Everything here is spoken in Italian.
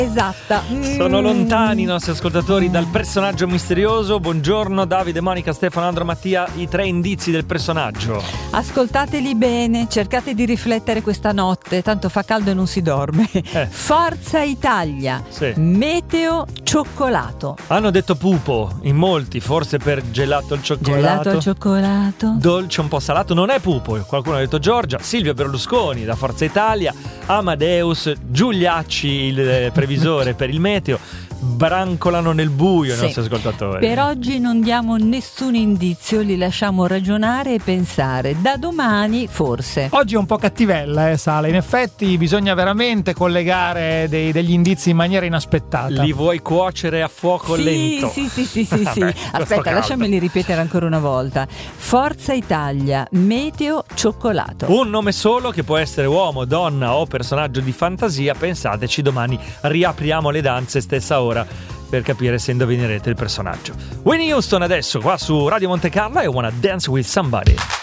Esatta. Sono lontani i nostri ascoltatori dal personaggio misterioso. Buongiorno Davide, Monica, Stefano, Andro, Mattia. I 3 indizi del personaggio. Ascoltateli bene, cercate di riflettere questa notte, tanto fa caldo e non si dorme. Forza Italia, Sì. Meteo cioccolato. Hanno detto pupo in molti, forse per gelato al cioccolato. Gelato al cioccolato. Dolce un po' salato, non è pupo. Qualcuno ha detto Giorgia, Silvio Berlusconi da Forza Italia, Amadeus, Giuliacci il previsore per il meteo. Brancolano nel buio i nostri ascoltatori. Per oggi non diamo nessun indizio, li lasciamo ragionare e pensare. Da domani forse. Oggi è un po' cattivella, Sala. In effetti bisogna veramente collegare degli indizi in maniera inaspettata. Li vuoi cuocere a fuoco lento? Sì. Vabbè, Aspetta, lasciameli ripetere ancora una volta. Forza Italia, meteo cioccolato. Un nome solo che può essere uomo, donna o personaggio di fantasia. Pensateci, domani riapriamo le danze stessa ora per capire se indovinerete il personaggio. Whitney Houston adesso qua su Radio Monte Carlo e Wanna Dance With Somebody.